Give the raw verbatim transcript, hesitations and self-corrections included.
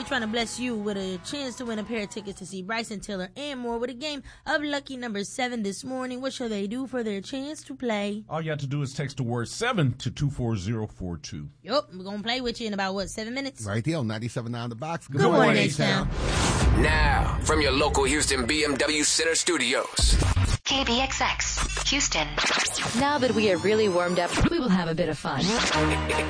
trying to bless you with a chance to win a pair of tickets to see Bryson Tiller and more with a game of lucky number seven this morning. What shall they do for their chance to play? All you have to do is text the word seven to two four zero four two. Yup, we're going to play with you in about, what, seven minutes? Right there on ninety-seven point nine The Box. Good, Good morning, H-Town. Now, from your local Houston B M W Center Studios. K B X X, Houston. Now that we are really warmed up, we will have a bit of fun.